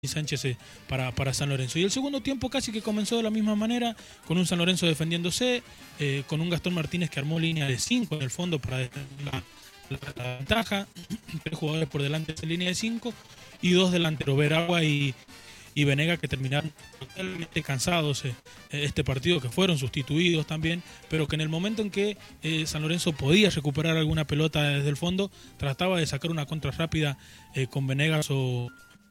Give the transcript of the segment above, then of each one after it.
Sánchez para San Lorenzo. Y el segundo tiempo casi que comenzó de la misma manera, con un San Lorenzo defendiéndose, con un Gastón Martínez que armó línea de 5 en el fondo para defender la ventaja, 3 jugadores por delante en línea de 5 y 2 delanteros, Veragua y Venega, que terminaron totalmente cansados este partido, que fueron sustituidos también, pero que en el momento en que San Lorenzo podía recuperar alguna pelota desde el fondo, trataba de sacar una contra rápida con Venegas o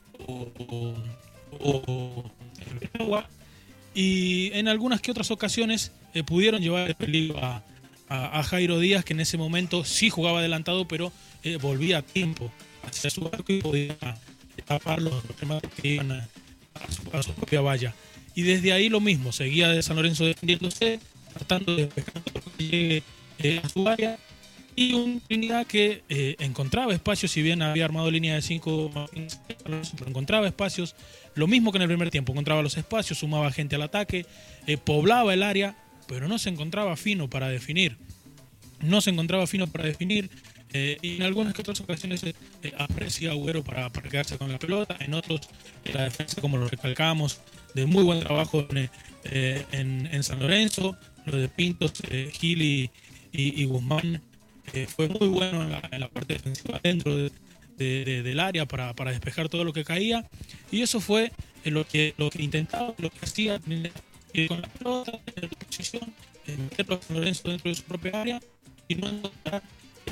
Veragua, y en algunas que otras ocasiones pudieron llevar el peligro a Jairo Díaz, que en ese momento sí jugaba adelantado, pero volvía a tiempo hacia su arco y podía tapar los remates que iban a su propia valla. Y desde ahí lo mismo, seguía de San Lorenzo defendiéndose, tratando de despejar todo lo que llegue a su área, y un Trinidad que encontraba espacios, si bien había armado línea de 5, encontraba espacios, lo mismo que en el primer tiempo, encontraba los espacios, sumaba gente al ataque, poblaba el área, pero no se encontraba fino para definir. Y en algunas que otras ocasiones aparecía Agüero para quedarse con la pelota, en otros la defensa, como lo recalcamos, de muy buen trabajo en San Lorenzo, lo de Pintos, Gil y Guzmán fue muy bueno en la parte defensiva dentro del área para despejar todo lo que caía, y eso fue lo que intentaba, lo que hacía, ir con la pelota, tener posición, meterlo a San Lorenzo dentro de su propia área y no encontrar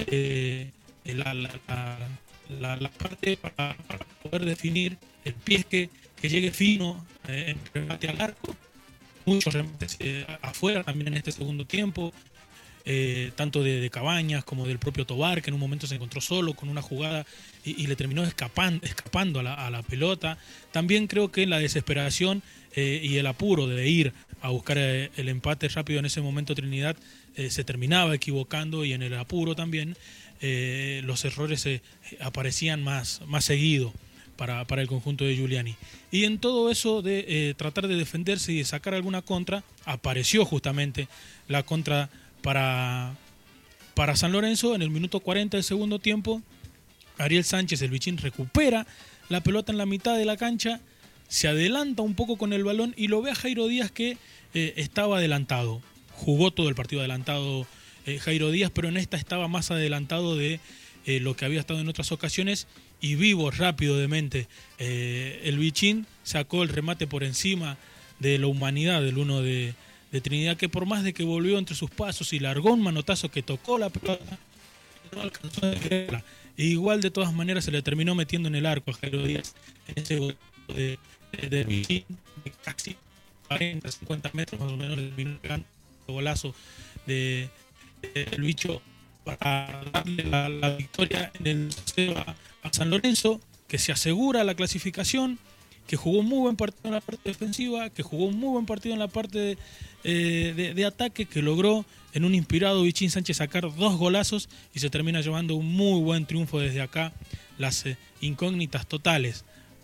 la parte para poder definir el pie que llegue fino en remate al arco. Muchos remates afuera también en este segundo tiempo, tanto de Cabañas como del propio Tobar, que en un momento se encontró solo con una jugada y le terminó escapando a la pelota. También creo que la desesperación y el apuro de ir a buscar el empate rápido en ese momento, Trinidad se terminaba equivocando, y en el apuro también los errores aparecían más seguido para el conjunto de Giuliani. Y en todo eso de tratar de defenderse y de sacar alguna contra, apareció justamente la contra para San Lorenzo en el minuto 40 del segundo tiempo. Ariel Sánchez, el bichín, recupera la pelota en la mitad de la cancha, se adelanta un poco con el balón y lo ve a Jairo Díaz, que estaba adelantado. Jugó todo el partido adelantado Jairo Díaz, pero en esta estaba más adelantado de lo que había estado en otras ocasiones, y vivo rápido de mente. El bichín sacó el remate por encima de la humanidad del uno de Trinidad, que por más de que volvió entre sus pasos y largó un manotazo que tocó la pelota, no alcanzó a dejarla. E igual de todas maneras se le terminó metiendo en el arco a Jairo Díaz en ese gol de bichín, de casi 40, 50 metros más o menos, del golazo del bicho para darle la victoria en el a San Lorenzo, que se asegura la clasificación, que jugó un muy buen partido en la parte defensiva, que jugó un muy buen partido en la parte de ataque, que logró en un inspirado Bichín Sánchez sacar 2 golazos y se termina llevando un muy buen triunfo desde acá. Las incógnitas totales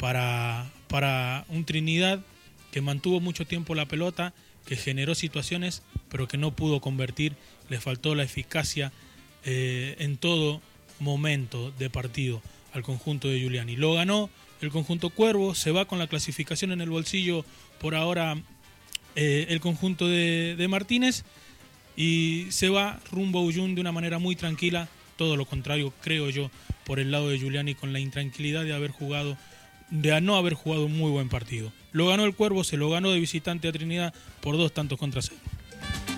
para un Trinidad que mantuvo mucho tiempo la pelota, que generó situaciones, pero que no pudo convertir. Le faltó la eficacia en todo momento de partido al conjunto de Giuliani. Lo ganó el conjunto Cuervo, se va con la clasificación en el bolsillo por ahora el conjunto de Martínez, y se va rumbo a Uyún de una manera muy tranquila. Todo lo contrario, creo yo, por el lado de Giuliani, con la intranquilidad de no haber jugado un muy buen partido. Lo ganó el Cuervo, se lo ganó de visitante a Trinidad por 2 tantos contra 0.